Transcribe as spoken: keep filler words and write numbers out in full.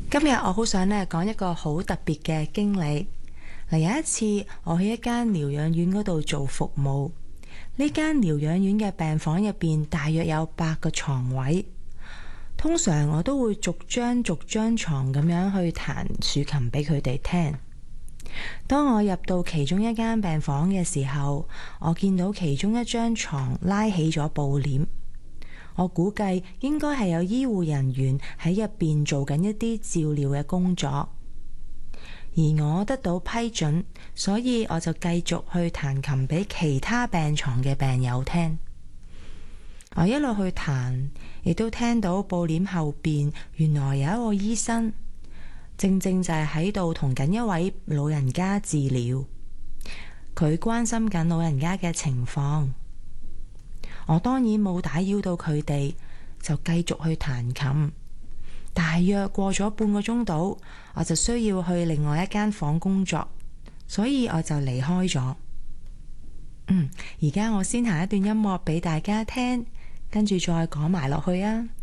今日我好想咧講一個好特別嘅經歷。嗱，有一次我去一間療養院嗰度做服務，呢間療養院嘅病房入邊大約有八個床位。通常我都會逐張逐張床咁樣去彈豎琴俾佢哋聽。當我入到其中一間病房嘅時候，我見到其中一張床拉起咗布簾。我估計應該係有醫護人員喺入邊做緊一啲照料嘅工作，而我得到批准，所以我就繼續去彈琴俾其他病床嘅病友聽。我一路去彈，亦都聽到布簾後邊原來有一個醫生，正正就係喺度同緊一位老人家治療，佢關心緊老人家嘅情況。我當然冇打擾到佢哋，就繼續去彈琴。大約過咗半個鐘度，我就需要去另外一間房工作，所以我就離開咗。嗯，而家我先行一段音樂俾大家聽，跟住再講埋落去啊。